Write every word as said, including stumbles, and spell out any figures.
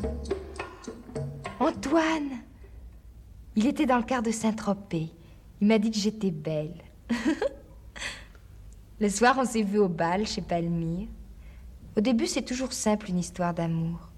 Antoine! Il était dans le quart de Saint-Tropez. Il m'a dit que j'étais belle. Le soir, on s'est vu au bal chez Palmyre. Au début, c'est toujours simple, une histoire d'amour.